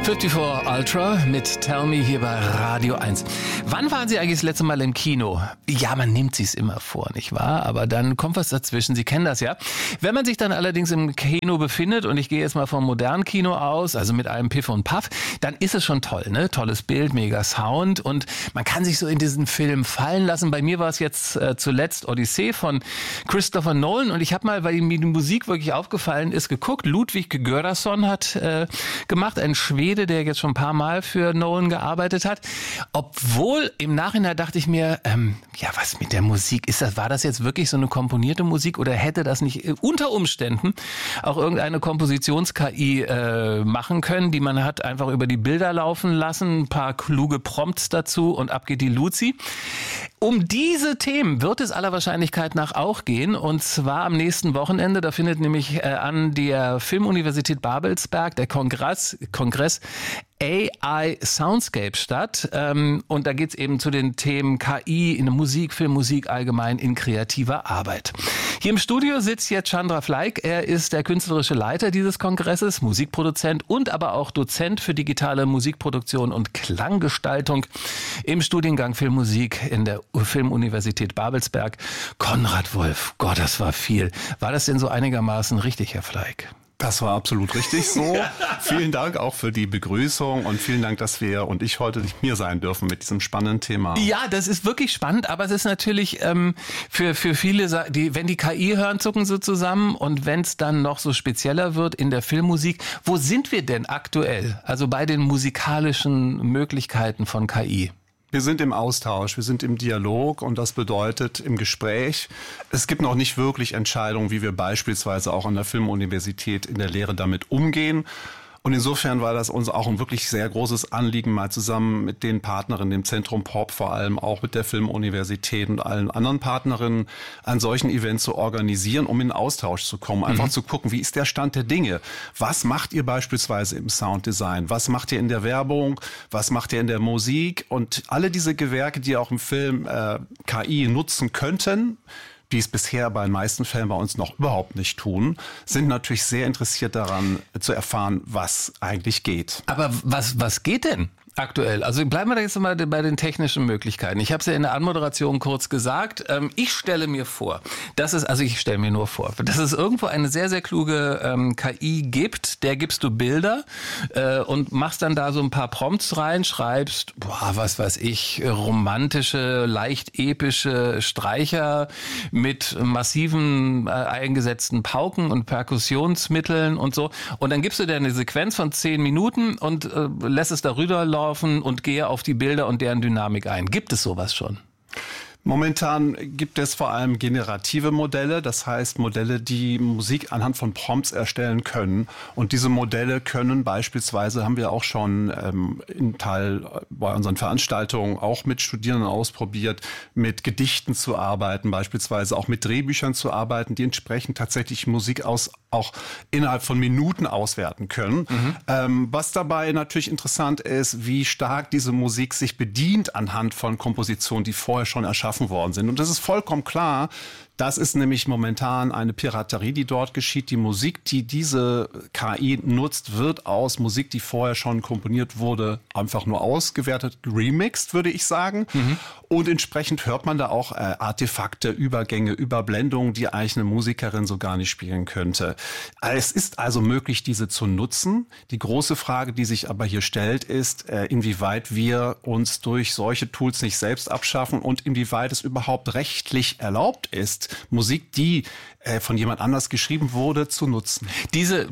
54 Ultra mit Tell Me hier bei Radio 1. Wann waren Sie eigentlich das letzte Mal im Kino? Ja, man nimmt sich's immer vor, nicht wahr? Aber dann kommt was dazwischen. Sie kennen das ja. Wenn man sich dann allerdings im Kino befindet, und ich gehe jetzt mal vom modernen Kino aus, also mit allem Piff und Puff, dann ist es schon toll, ne? Tolles Bild, mega Sound und man kann sich so in diesen Film fallen lassen. Bei mir war es jetzt zuletzt Odyssee von Christopher Nolan und ich habe mal, weil mir die Musik wirklich aufgefallen ist, geguckt. Ludwig Göransson hat gemacht, ein Schwede, der jetzt schon ein paar Mal für Nolan gearbeitet hat. Obwohl im Nachhinein dachte ich mir, ja, was mit der Musik ist das? War das jetzt wirklich so eine komponierte Musik oder hätte das nicht unter Umständen auch irgendeine Kompositions-KI machen können, die man hat einfach über die Bilder laufen lassen, ein paar kluge Prompts dazu und ab geht die Luzi. Um diese Themen wird es aller Wahrscheinlichkeit nach auch gehen und zwar am nächsten Wochenende. Da findet nämlich an der Filmuniversität Babelsberg der Kongress AI Soundscape statt und da geht's eben zu den Themen KI in der Musik, Filmmusik allgemein in kreativer Arbeit. Hier im Studio sitzt jetzt Chandra Fleig. Er ist der künstlerische Leiter dieses Kongresses, Musikproduzent und aber auch Dozent für digitale Musikproduktion und Klanggestaltung im Studiengang Filmmusik in der Filmuniversität Babelsberg. Konrad Wolf, Gott, das war viel. War das denn so einigermaßen richtig, Herr Fleig? Das war absolut richtig so. Vielen Dank auch für die Begrüßung und vielen Dank, dass wir und ich heute nicht mir sein dürfen mit diesem spannenden Thema. Ja, das ist wirklich spannend, aber es ist natürlich für viele, wenn die KI hören, zucken sie zusammen und wenn es dann noch so spezieller wird in der Filmmusik, wo sind wir denn aktuell? Also bei den musikalischen Möglichkeiten von KI? Wir sind im Austausch, wir sind im Dialog und das bedeutet im Gespräch. Es gibt noch nicht wirklich Entscheidungen, wie wir beispielsweise auch an der Filmuniversität in der Lehre damit umgehen. Und insofern war das uns auch ein wirklich sehr großes Anliegen, mal zusammen mit den Partnerinnen, dem Zentrum Pop, vor allem auch mit der Filmuniversität und allen anderen Partnerinnen, einen solchen Event zu organisieren, um in Austausch zu kommen. Einfach zu gucken, wie ist der Stand der Dinge? Was macht ihr beispielsweise im Sounddesign? Was macht ihr in der Werbung? Was macht ihr in der Musik? Und alle diese Gewerke, die auch im Film KI nutzen könnten, die es bisher bei den meisten Fällen bei uns noch überhaupt nicht tun, sind natürlich sehr interessiert daran zu erfahren, was eigentlich geht. Aber was geht denn aktuell? Also bleiben wir da jetzt mal bei den technischen Möglichkeiten. Ich habe es ja in der Anmoderation kurz gesagt. Ich stelle mir vor, dass es irgendwo eine sehr, sehr kluge KI gibt. Der gibst du Bilder und machst dann da so ein paar Prompts rein, schreibst, was weiß ich, romantische, leicht epische Streicher mit massiven eingesetzten Pauken und Perkussionsmitteln und so. Und dann gibst du dir eine Sequenz von 10 Minuten und lässt es darüber laufen und gehe auf die Bilder und deren Dynamik ein. Gibt es sowas schon? Momentan gibt es vor allem generative Modelle, das heißt Modelle, die Musik anhand von Prompts erstellen können. Und diese Modelle können beispielsweise, haben wir auch schon in Teil bei unseren Veranstaltungen auch mit Studierenden ausprobiert, mit Gedichten zu arbeiten, beispielsweise auch mit Drehbüchern zu arbeiten, die entsprechend tatsächlich Musik auch innerhalb von Minuten auswerten können. Was dabei natürlich interessant ist, wie stark diese Musik sich bedient anhand von Kompositionen, die vorher schon erschaffen worden sind. Und das ist vollkommen klar. Das ist nämlich momentan eine Piraterie, die dort geschieht. Die Musik, die diese KI nutzt, wird aus Musik, die vorher schon komponiert wurde, einfach nur ausgewertet, remixed, würde ich sagen. Und entsprechend hört man da auch Artefakte, Übergänge, Überblendungen, die eigentlich eine Musikerin so gar nicht spielen könnte. Es ist also möglich, diese zu nutzen. Die große Frage, die sich aber hier stellt, ist, inwieweit wir uns durch solche Tools nicht selbst abschaffen und inwieweit es überhaupt rechtlich erlaubt ist, Musik, die von jemand anders geschrieben wurde, zu nutzen. Diese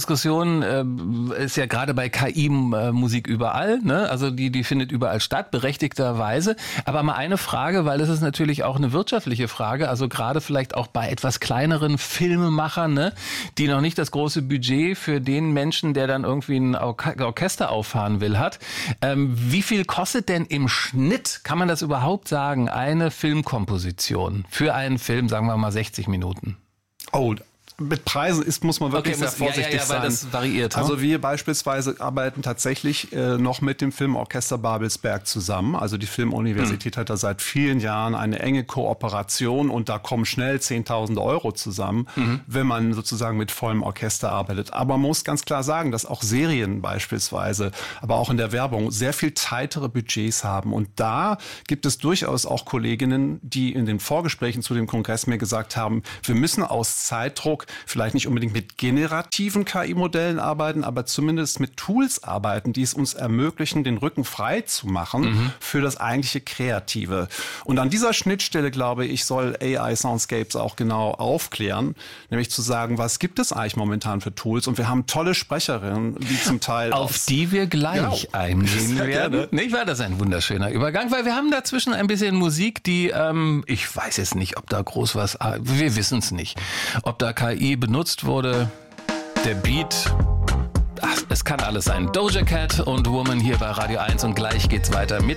Diskussion ist ja gerade bei KI-Musik überall, ne? Also die findet überall statt, berechtigterweise. Aber mal eine Frage, weil das ist natürlich auch eine wirtschaftliche Frage, also gerade vielleicht auch bei etwas kleineren Filmemachern, ne? Die noch nicht das große Budget für den Menschen, der dann irgendwie ein Orchester auffahren will, hat. Wie viel kostet denn im Schnitt, kann man das überhaupt sagen, eine Filmkomposition für einen Film, sagen wir mal 60 Minuten? Oh, mit Preisen muss man wirklich sehr vorsichtig sein. Weil das variiert. Also wir beispielsweise arbeiten tatsächlich noch mit dem Filmorchester Babelsberg zusammen. Also die Filmuniversität hat da seit vielen Jahren eine enge Kooperation und da kommen schnell 10.000 Euro zusammen, wenn man sozusagen mit vollem Orchester arbeitet. Aber man muss ganz klar sagen, dass auch Serien beispielsweise, aber auch in der Werbung sehr viel tightere Budgets haben. Und da gibt es durchaus auch Kolleginnen, die in den Vorgesprächen zu dem Kongress mir gesagt haben, wir müssen aus Zeitdruck vielleicht nicht unbedingt mit generativen KI-Modellen arbeiten, aber zumindest mit Tools arbeiten, die es uns ermöglichen, den Rücken frei zu machen für das eigentliche Kreative. Und an dieser Schnittstelle, glaube ich, soll AI Soundscapes auch genau aufklären, nämlich zu sagen, was gibt es eigentlich momentan für Tools? Und wir haben tolle Sprecherinnen, die zum Teil auf die wir gleich eingehen werden. Nicht wahr? Das ist ein wunderschöner Übergang, weil wir haben dazwischen ein bisschen Musik, die, ich weiß jetzt nicht, ob da groß was, wir wissen es nicht, ob da KI benutzt wurde, der Beat, es kann alles sein. Doja Cat und Woman hier bei Radio 1 und gleich geht's weiter mit